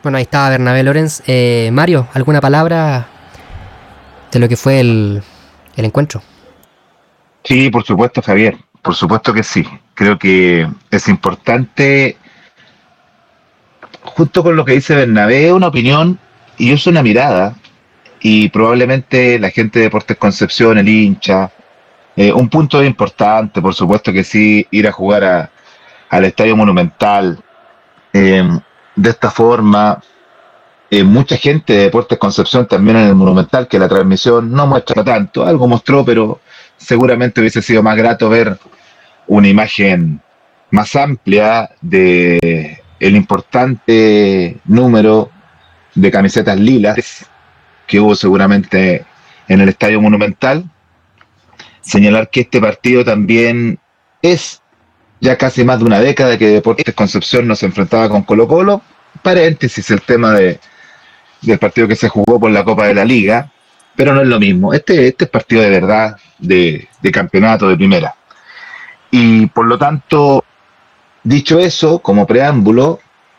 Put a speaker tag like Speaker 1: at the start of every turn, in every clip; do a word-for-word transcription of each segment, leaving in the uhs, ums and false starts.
Speaker 1: Bueno, ahí estaba Bernabé Lorenz. Eh, Mario, ¿alguna palabra de lo que fue el, el encuentro?
Speaker 2: Sí, por supuesto, Javier, por supuesto que sí. Creo que es importante, justo con lo que dice Bernabé, una opinión y es una mirada, y probablemente la gente de Deportes Concepción, el hincha, eh, un punto importante, por supuesto que sí, ir a jugar a- al Estadio Monumental. eh, de esta forma, eh, mucha gente de Deportes Concepción también en el Monumental, que la transmisión no muestra tanto, algo mostró, pero seguramente hubiese sido más grato ver una imagen más amplia de el importante número de camisetas lilas que hubo seguramente en el Estadio Monumental. Señalar que este partido también es ya casi más de una década que Deportes Concepción no se enfrentaba con Colo Colo. Paréntesis el tema de, del partido que se jugó por la Copa de la Liga, pero no es lo mismo. Este, este es partido de verdad, de, de campeonato de primera. Y por lo tanto, dicho eso, como preámbulo,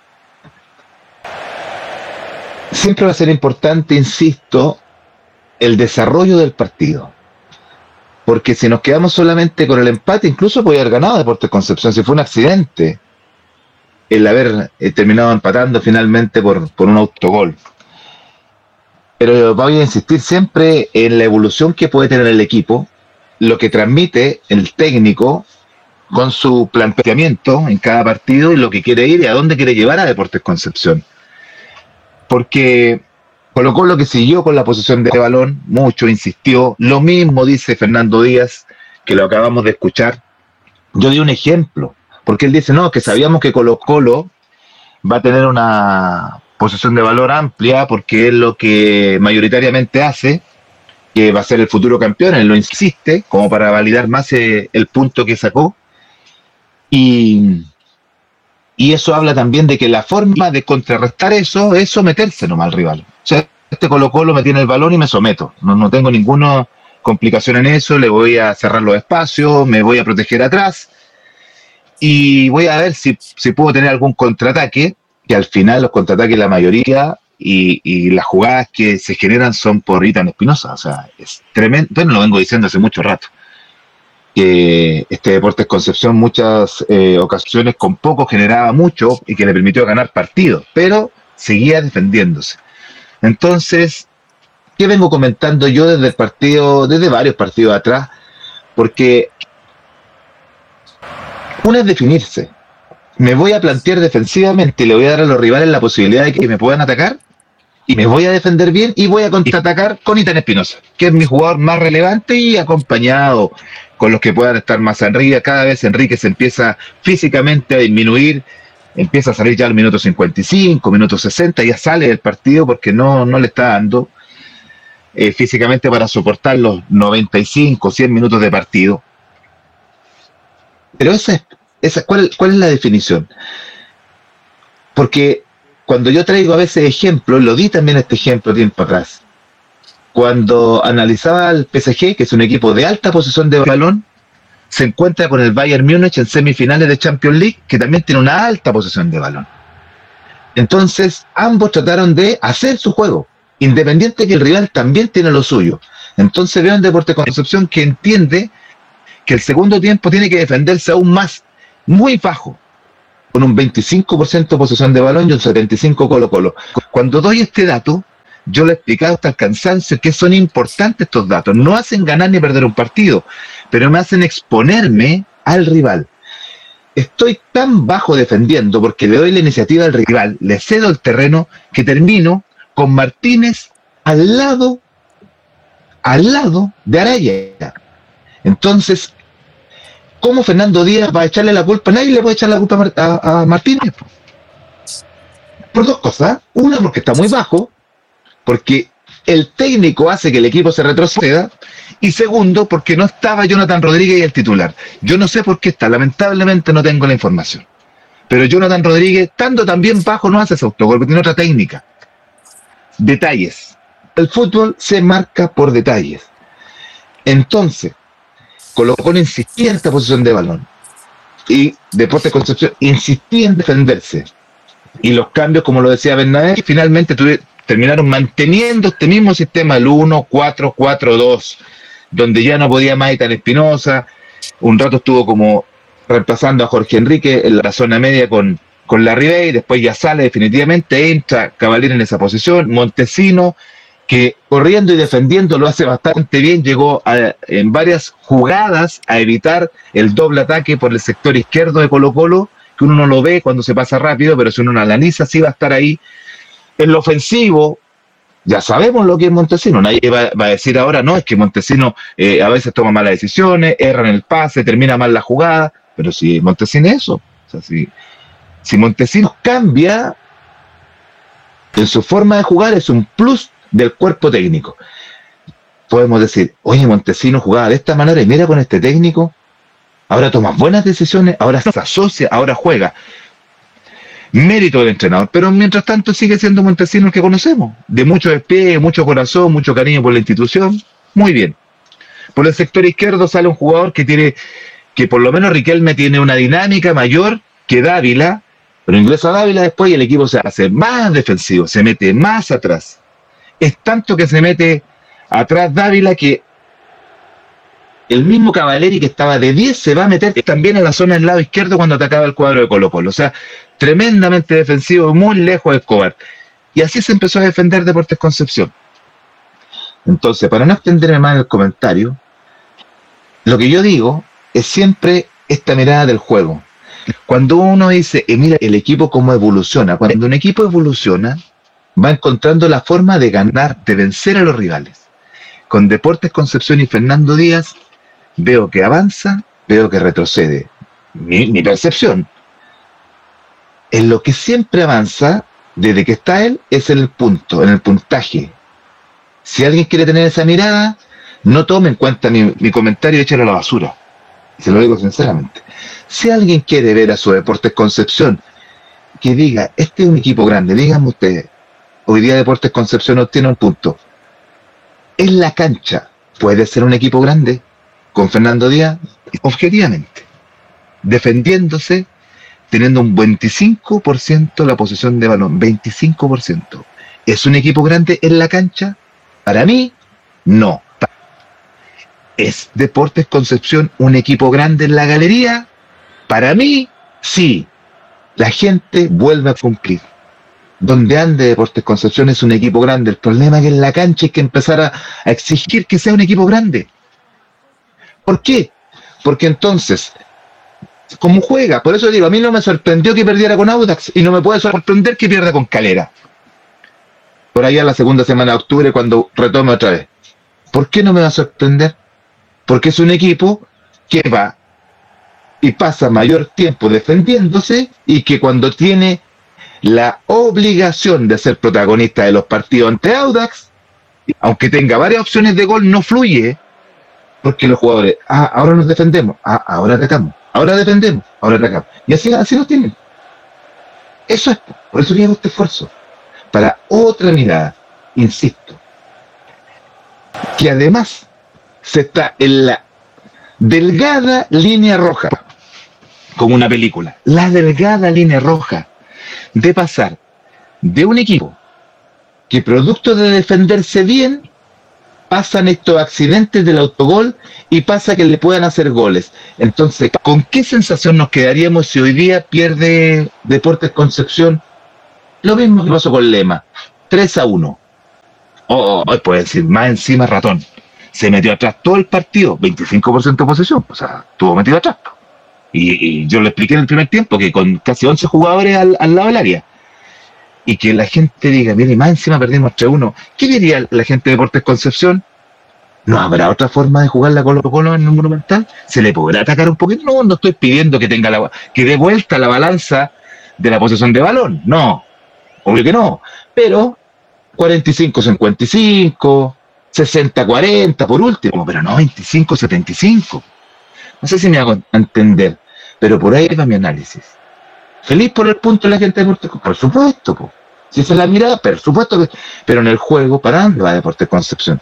Speaker 2: siempre va a ser importante, insisto, el desarrollo del partido. Porque si nos quedamos solamente con el empate, incluso podía haber ganado Deportes Concepción si fue un accidente el haber eh, terminado empatando finalmente por, por un autogol. Pero voy a insistir siempre en la evolución que puede tener el equipo, lo que transmite el técnico con su planteamiento en cada partido y lo que quiere ir y a dónde quiere llevar a Deportes Concepción. Porque colocó lo que siguió con la posición de balón, mucho insistió, lo mismo dice Fernando Díaz, que lo acabamos de escuchar. Yo di un ejemplo, porque él dice, no, que sabíamos que Colo Colo va a tener una posición de valor amplia, porque es lo que mayoritariamente hace, que va a ser el futuro campeón, él lo insiste, como para validar más eh, el punto que sacó, y, y eso habla también de que la forma de contrarrestar eso es someterse nomás al rival. O sea, este Colo Colo me tiene el balón y me someto. No, no tengo ninguna complicación en eso, le voy a cerrar los espacios, me voy a proteger atrás y voy a ver si, si puedo tener algún contraataque, que al final los contraataques la mayoría y, y las jugadas que se generan son por Itan Espinosa. O sea, es tremendo. Bueno, lo vengo diciendo hace mucho rato que este Deportes Concepción muchas eh, ocasiones con poco generaba mucho y que le permitió ganar partidos, pero seguía defendiéndose. Entonces, ¿qué vengo comentando yo desde el partido, desde varios partidos atrás? Porque una es definirse. Me voy a plantear defensivamente, le voy a dar a los rivales la posibilidad de que me puedan atacar y me voy a defender bien y voy a contraatacar con Itan Espinosa, que es mi jugador más relevante y acompañado con los que puedan estar más arriba. Cada vez Enrique se empieza físicamente a disminuir, empieza a salir ya al minuto cincuenta y cinco, minuto sesenta, ya sale del partido porque no, no le está dando eh, físicamente para soportar los noventa y cinco, cien minutos de partido. Pero esa es, esa, ¿cuál, ¿cuál es la definición? Porque cuando yo traigo a veces ejemplos, lo di también este ejemplo tiempo atrás, cuando analizaba al P S G, que es un equipo de alta posición de balón, se encuentra con el Bayern Múnich en semifinales de Champions League, que también tiene una alta posición de balón. Entonces, ambos trataron de hacer su juego, independiente que el rival también tiene lo suyo. Entonces veo en Deportes Concepción que entiende que el segundo tiempo tiene que defenderse aún más, muy bajo, con un veinticinco por ciento de posesión de balón y un setenta y cinco por ciento Colo Colo. Cuando doy este dato, yo le he explicado hasta el cansancio que son importantes estos datos. No hacen ganar ni perder un partido, pero me hacen exponerme al rival. Estoy tan bajo defendiendo porque le doy la iniciativa al rival, le cedo el terreno, que termino con Martínez al lado, al lado de Araya. Entonces, ¿cómo Fernando Díaz va a echarle la culpa? Nadie le puede echar la culpa a, a Martínez. Por dos cosas. Una, porque está muy bajo, porque el técnico hace que el equipo se retroceda, y segundo, porque no estaba Jonathan Rodríguez y el titular. Yo no sé por qué está, lamentablemente no tengo la información. Pero Jonathan Rodríguez, estando también bajo, no hace ese autogol, tiene otra técnica. Detalles. El fútbol se marca por detalles. Entonces, Colo Colo insistía en esta posición de balón y Deportes Concepción insistía en defenderse. y los cambios, como lo decía Bernabé, finalmente tuve, terminaron manteniendo este mismo sistema, el uno cuatro cuatro dos, donde ya no podía más Itán Espinosa, un rato estuvo como reemplazando a Jorge Enrique en la zona media con, con la Ribey, después ya sale definitivamente, entra Cavalier en esa posición, Montesino, que corriendo y defendiendo lo hace bastante bien, llegó a, en varias jugadas a evitar el doble ataque por el sector izquierdo de Colo Colo, que uno no lo ve cuando se pasa rápido, pero si uno lo analiza sí va a estar ahí. En lo ofensivo, ya sabemos lo que es Montesino, nadie va, va a decir ahora, no, es que Montesino eh, a veces toma malas decisiones, erra en el pase, termina mal la jugada, pero si Montesino es eso, o sea, si, si Montesino cambia en su forma de jugar, es un plus del cuerpo técnico. Podemos decir, oye, Montesino jugaba de esta manera y mira con este técnico, ahora toma buenas decisiones, ahora se asocia, ahora juega. Mérito del entrenador, pero mientras tanto sigue siendo Montesino el que conocemos, de mucho despliegue, mucho corazón, mucho cariño por la institución, muy bien. Por el sector izquierdo sale un jugador que tiene, que por lo menos Riquelme tiene una dinámica mayor que Dávila, pero ingresa Dávila después y el equipo se hace más defensivo, se mete más atrás. Es tanto que se mete atrás Dávila que el mismo Cavaleri que estaba de diez se va a meter también en la zona del lado izquierdo cuando atacaba el cuadro de Colo Colo. O sea, tremendamente defensivo, muy lejos de Escobar. Y así se empezó a defender Deportes Concepción. Entonces, para no extenderme más en el comentario, lo que yo digo es siempre esta mirada del juego. Cuando uno dice, eh, mira el equipo cómo evoluciona, cuando un equipo evoluciona, va encontrando la forma de ganar, de vencer a los rivales. Con Deportes Concepción y Fernando Díaz, veo que avanza, veo que retrocede. Mi, mi percepción. En lo que siempre avanza, desde que está él, es en el punto, en el puntaje. Si alguien quiere tener esa mirada, no tome en cuenta mi, mi comentario y échalo a la basura. Se lo digo sinceramente. Si alguien quiere ver a su Deportes Concepción, que diga, este es un equipo grande, díganme ustedes, hoy día Deportes Concepción obtiene un punto. En la cancha, ¿puede ser un equipo grande? Con Fernando Díaz, objetivamente, defendiéndose, teniendo un veinticinco por ciento la posesión de balón, veinticinco por ciento. ¿Es un equipo grande en la cancha? Para mí, no. ¿Es Deportes Concepción un equipo grande en la galería? Para mí, sí. La gente vuelve a cumplir. Donde ande Deportes Concepción es un equipo grande. El problema es que en la cancha hay que empezar a, a exigir que sea un equipo grande. ¿Por qué? Porque entonces, ¿cómo juega? Por eso digo, a mí no me sorprendió que perdiera con Audax y no me puede sorprender que pierda con Calera. Por allá en la segunda semana de octubre cuando retome otra vez. ¿Por qué no me va a sorprender? Porque es un equipo que va y pasa mayor tiempo defendiéndose y que cuando tiene la obligación de ser protagonista de los partidos ante Audax, aunque tenga varias opciones de gol, no fluye. Porque los jugadores, ah, ahora nos defendemos, ah, ahora atacamos, ahora defendemos, ahora atacamos. Y así, así nos tienen. Eso es, por eso llevo este esfuerzo. Para otra mirada, insisto, que además se está en la delgada línea roja, como una película, la delgada línea roja de pasar de un equipo que producto de defenderse bien, pasan estos accidentes del autogol y pasa que le puedan hacer goles. Entonces, ¿con qué sensación nos quedaríamos si hoy día pierde Deportes Concepción? Lo mismo que pasó con Lema, tres a uno. Oh, oh, puede decir, más encima ratón. Se metió atrás todo el partido, veinticinco por ciento de posesión, o sea, estuvo metido atrás. Y, y yo lo expliqué en el primer tiempo, que con casi once jugadores al, al lado del área. Y que la gente diga, mire, más encima perdimos tres a uno. ¿Qué diría la gente de Deportes Concepción? ¿No habrá otra forma de jugar la Colo Colo en el Monumental? ¿Se le podrá atacar un poquito? No, no estoy pidiendo que tenga la, que dé vuelta la balanza de la posesión de balón. No, obvio que no. Pero cuarenta y cinco cincuenta y cinco, sesenta cuarenta por último, pero no veinticinco setenta y cinco. No sé si me hago a entender, pero por ahí va mi análisis. Feliz por el punto de la gente de Deportes Concepción, por supuesto, po. Si esa es la mirada, por supuesto que, pero en el juego, ¿para dónde va Deportes Concepción?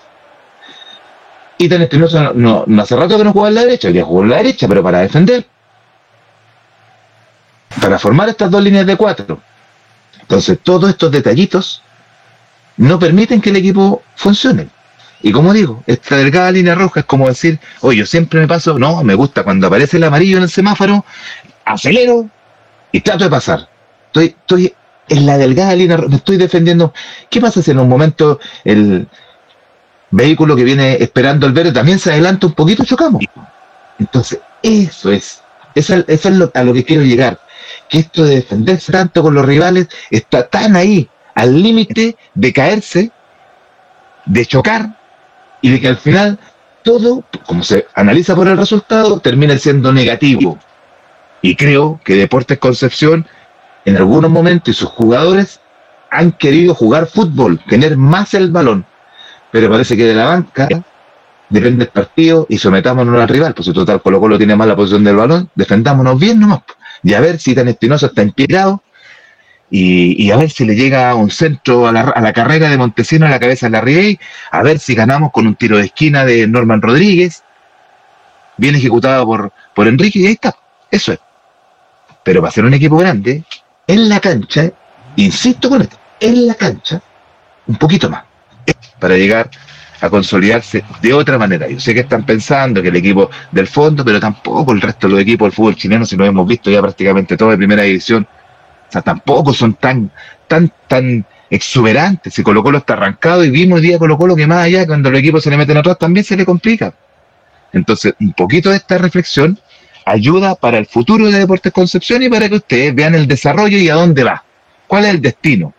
Speaker 2: Itán Espinosa no, no, no hace rato que no juega en la derecha, ya jugó en la derecha, pero para defender, para formar estas dos líneas de cuatro. Entonces, todos estos detallitos no permiten que el equipo funcione. Y como digo, esta delgada línea roja es como decir, oye, yo siempre me paso, no, me gusta cuando aparece el amarillo en el semáforo, acelero y trato de pasar. Estoy, estoy en la delgada línea roja, me estoy defendiendo. ¿Qué pasa si en un momento el vehículo que viene esperando el verde también se adelanta un poquito y chocamos? Entonces, eso es, eso es, eso es lo, a lo que quiero llegar. Que esto de defenderse tanto con los rivales está tan ahí, al límite de caerse, de chocar, y de que al final todo, como se analiza por el resultado, termina siendo negativo. Y creo que Deportes Concepción, en algunos momentos, y sus jugadores han querido jugar fútbol, tener más el balón, pero parece que de la banca depende el partido y sometámonos al rival, pues si total Colo Colo tiene más la posición del balón, defendámonos bien nomás, y a ver si Tan Espinosa está inspirado, y, y a ver si le llega un centro a la, a la carrera de Montesino a la cabeza de la Ribey, a ver si ganamos con un tiro de esquina de Norman Rodríguez, bien ejecutado por, por Enrique, y ahí está, eso es. Pero para ser un equipo grande, en la cancha, insisto con esto, en la cancha, un poquito más, para llegar a consolidarse de otra manera. Yo sé que están pensando que el equipo del fondo, pero tampoco el resto de los equipos del fútbol chileno, si lo hemos visto ya prácticamente todo de primera división, o sea, tampoco son tan, tan, tan exuberantes. Si Colo Colo está arrancado y vimos hoy día Colo Colo que más allá, cuando los equipos se le meten atrás, también se le complica. Entonces, un poquito de esta reflexión ayuda para el futuro de Deportes Concepción y para que ustedes vean el desarrollo y a dónde va. ¿Cuál es el destino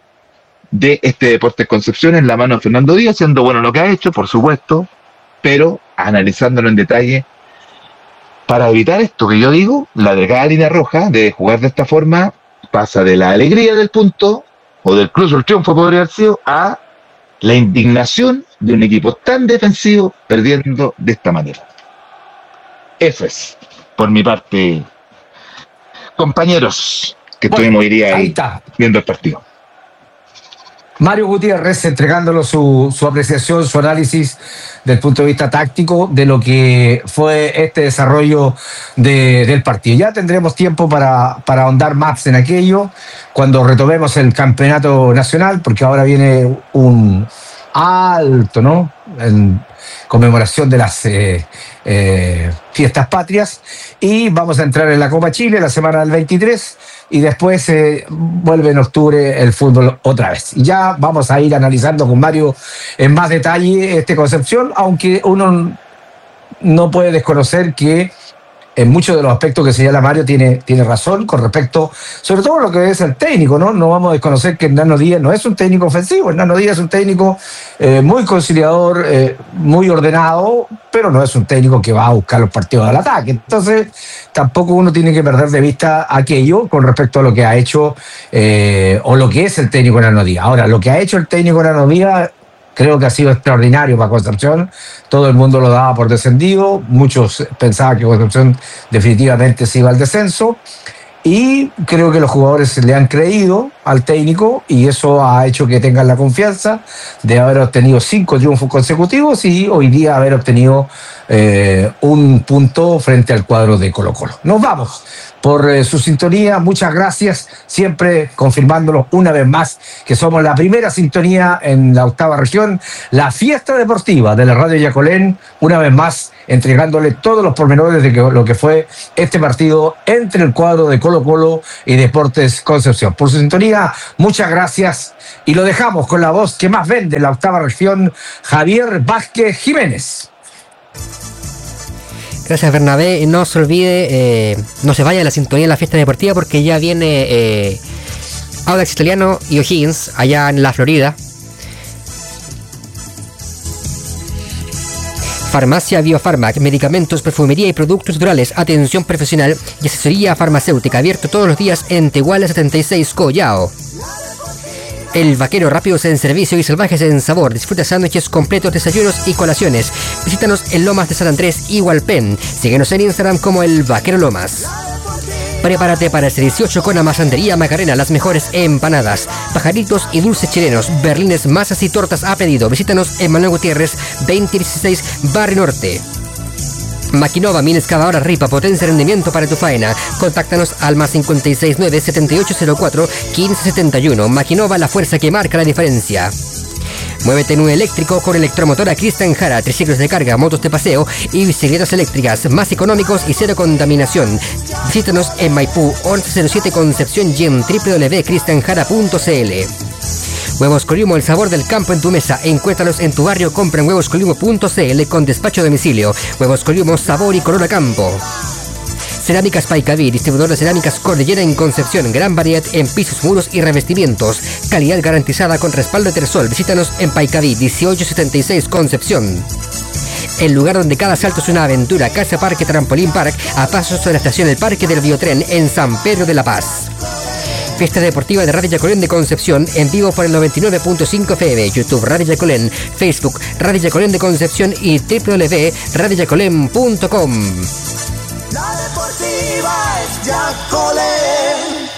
Speaker 2: de este Deportes Concepción en la mano de Fernando Díaz, siendo bueno lo que ha hecho, por supuesto, pero analizándolo en detalle para evitar esto que yo digo, la delgada línea roja de jugar de esta forma pasa de la alegría del punto, o del incluso el triunfo podría haber sido, a la indignación de un equipo tan defensivo perdiendo de esta manera. Eso es, por mi parte, compañeros, que
Speaker 3: Bueno,
Speaker 2: estuvimos hoy día
Speaker 3: ahí
Speaker 2: ahí
Speaker 3: está.
Speaker 2: viendo el partido.
Speaker 3: Mario Gutiérrez entregándolo su, su apreciación, su análisis del punto de vista táctico de lo que fue este desarrollo de, del partido. Ya tendremos tiempo para, para ahondar más en aquello cuando retomemos el campeonato nacional, porque ahora viene un alto, ¿no? En conmemoración de las eh, eh, fiestas patrias, y vamos a entrar en la Copa Chile la semana del veintitrés, y después eh, vuelve en octubre el fútbol otra vez. Y ya vamos a ir analizando con Mario en más detalle este Concepción, aunque uno no puede desconocer que en muchos de los aspectos que señala Mario tiene, tiene razón con respecto, sobre todo lo que es el técnico, ¿no? No vamos a desconocer que Hernando Díaz no es un técnico ofensivo, Hernando Díaz es un técnico eh, muy conciliador, eh, muy ordenado, pero no es un técnico que va a buscar los partidos del ataque. Entonces, tampoco uno tiene que perder de vista aquello con respecto a lo que ha hecho eh, o lo que es el técnico Hernando Díaz. Ahora, lo que ha hecho el técnico Hernando Díaz creo que ha sido extraordinario para Concepción. Todo el mundo lo daba por descendido. Muchos pensaban que Concepción definitivamente se iba al descenso. Y creo que los jugadores le han creído al técnico y eso ha hecho que tengan la confianza de haber obtenido cinco triunfos consecutivos y hoy día haber obtenido eh, un punto frente al cuadro de Colo Colo. Nos vamos por eh, su sintonía. Muchas gracias, siempre confirmándolo una vez más que somos la primera sintonía en la octava región, la fiesta deportiva de la Radio Yacolén, una vez más entregándole todos los pormenores de que, lo que fue este partido entre el cuadro de Colo Colo y Deportes Concepción. Por su sintonía, muchas gracias y lo dejamos con la voz que más vende en la octava región, Javier Vázquez Jiménez.
Speaker 1: Gracias, Bernabé. Y no se olvide, eh, no se vaya a la sintonía de la fiesta deportiva porque ya viene eh, Audax Italiano y O'Higgins allá en la Florida. Farmacia Biofarma, medicamentos, perfumería y productos naturales, atención profesional y asesoría farmacéutica, abierto todos los días en Tehuala setenta y seis, Collao. El Vaquero, rápidos en servicio y salvajes en sabor. Disfruta sándwiches completos, desayunos y colaciones. Visítanos en Lomas de San Andrés y Hualpén. Síguenos en Instagram como El Vaquero Lomas. Prepárate para este dieciocho con Amasandería Macarena, las mejores empanadas, pajaritos y dulces chilenos, berlines, masas y tortas a pedido. Visítanos en Manuel Gutiérrez veinte dieciséis, Barrio Norte. Maquinova, mini excavadora Ripa, potencia y rendimiento para tu faena. Contáctanos al más cinco seis nueve, siete ocho cero cuatro, uno cinco siete uno. Maquinova, la fuerza que marca la diferencia. Muévete en un eléctrico con electromotora Cristian Jara, triciclos de carga, motos de paseo y bicicletas eléctricas más económicos y cero contaminación. Visítanos en Maipú once cero siete Concepción y en w w w punto cristian jara punto c l. Huevos Coliumo, el sabor del campo en tu mesa. Encuéntralos en tu barrio, compra en huevos coliumo punto c l con despacho a domicilio. Huevos Coliumo, sabor y color a campo. Cerámicas Paicaví, distribuidor de cerámicas Cordillera en Concepción. Gran variedad en pisos, muros y revestimientos. Calidad garantizada con respaldo de Tersol. Visítanos en Paicaví, dieciocho setenta y seis Concepción. El lugar donde cada salto es una aventura. Casa Parque Trampolín Park, a pasos de la estación El Parque del Biotren en San Pedro de la Paz. Fiesta deportiva de Radio Yacolén de Concepción, en vivo por el noventa y nueve punto cinco F M, YouTube Radio Yacolén, Facebook Radio Yacolén de Concepción y w w w punto radio yacolén punto com.
Speaker 4: La deportiva es Yacolén.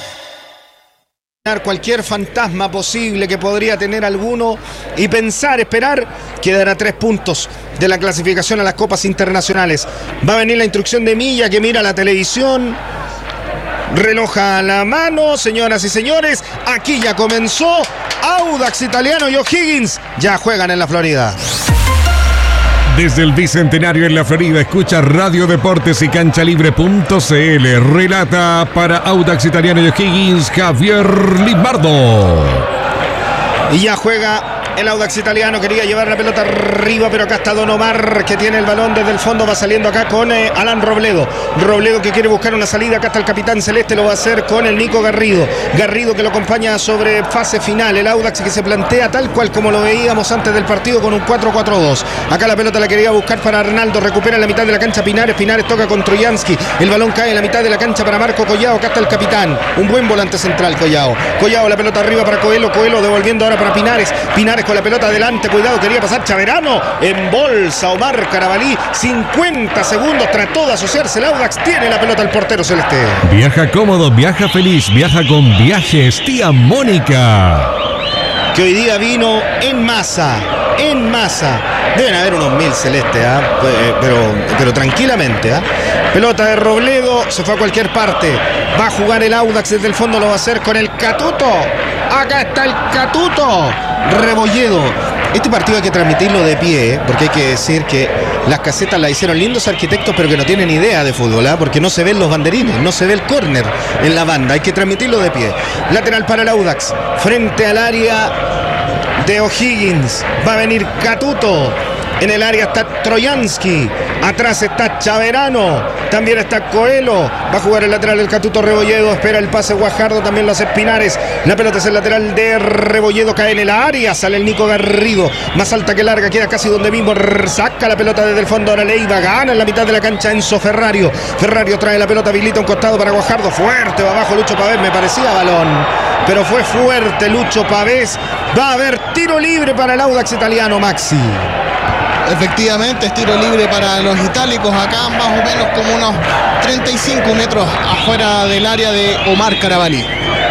Speaker 5: Cualquier fantasma posible que podría tener alguno y pensar, esperar, quedará tres puntos de la clasificación a las copas internacionales. Va a venir la instrucción de Milla, que mira la televisión, reloj a la mano, señoras y señores, aquí ya comenzó. Audax Italiano y O'Higgins ya juegan en la Florida.
Speaker 6: Desde el Bicentenario en la Florida, escucha Radio Deportes y cancha libre punto c l. Relata para Audax Italiano y O'Higgins Javier Limardo.
Speaker 5: Y ya juega el Audax Italiano, quería llevar la pelota arriba, pero acá está Don Omar, que tiene el balón desde el fondo, va saliendo acá con eh, Alan Robledo. Robledo que quiere buscar una salida, acá está el capitán celeste, lo va a hacer con el Nico Garrido. Garrido que lo acompaña sobre fase final, el Audax que se plantea tal cual como lo veíamos antes del partido con un cuatro cuatro dos. Acá la pelota la quería buscar para Arnaldo, recupera en la mitad de la cancha Pinares, Pinares toca con Troyansky, el balón cae en la mitad de la cancha para Marco Collao, acá está el capitán, un buen volante central Collao. Collao, la pelota arriba para Coelho, Coelho devolviendo ahora para Pinares, Pinares con la pelota adelante, cuidado, quería pasar Chaverano, en bolsa Omar Carabalí, cincuenta segundos, trató de asociarse el Audax, tiene la pelota el portero celeste.
Speaker 6: Viaja cómodo, viaja feliz, viaja con Viajes Tía Mónica,
Speaker 5: que hoy día vino en masa, en masa. Deben haber unos mil celestes, ¿eh? pero, pero tranquilamente. ¿eh? Pelota de Robledo, se fue a cualquier parte. Va a jugar el Audax desde el fondo, lo va a hacer con el Catuto. Acá está el Catuto. Rebolledo. Este partido hay que transmitirlo de pie, ¿eh? porque hay que decir que las casetas la hicieron lindos arquitectos, pero que no tienen idea de fútbol, ¿eh? porque no se ven los banderines, no se ve el córner en la banda. Hay que transmitirlo de pie. Lateral para el Audax, frente al área de O'Higgins. Va a venir Catuto. En el área está Troyansky. Atrás está Chaverano. También está Coelho. Va a jugar el lateral el Catuto Rebolledo. Espera el pase Guajardo. También lo hace Pinares. La pelota es el lateral de Rebolledo. Cae en el área. Sale el Nico Garrido. Más alta que larga. Queda casi donde mismo. Saca la pelota desde el fondo. Ahora Leiva. Gana en la mitad de la cancha Enzo Ferrario. Ferrario trae la pelota. Habilita un costado para Guajardo. Fuerte. Va abajo Lucho Pavés. Me parecía balón. Pero fue fuerte Lucho Pavés. Va a haber tiro libre para el Audax Italiano, Maxi.
Speaker 7: Efectivamente, es tiro libre para los itálicos, acá más o menos como unos treinta y cinco metros afuera del área de Omar Carabalí.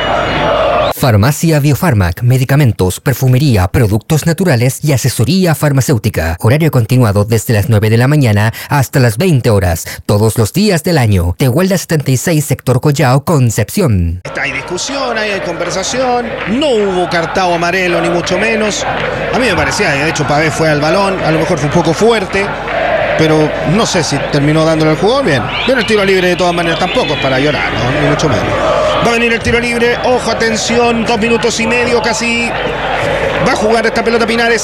Speaker 1: Farmacia Biofarmac, medicamentos, perfumería, productos naturales y asesoría farmacéutica. Horario continuado desde las nueve de la mañana hasta las veinte horas, todos los días del año. Tehuelda setenta y seis, sector Collao, Concepción.
Speaker 5: Hay discusión, hay, hay conversación, no hubo cartao amarelo ni mucho menos. A mí me parecía, de hecho Pavés fue al balón, a lo mejor fue un poco fuerte, pero no sé si terminó dándole al jugador bien. Pero el tiro libre de todas maneras tampoco es para llorar, ¿no? Ni mucho menos. Va a venir el tiro libre, ojo, atención, dos minutos y medio casi. Va a jugar esta pelota Pinares.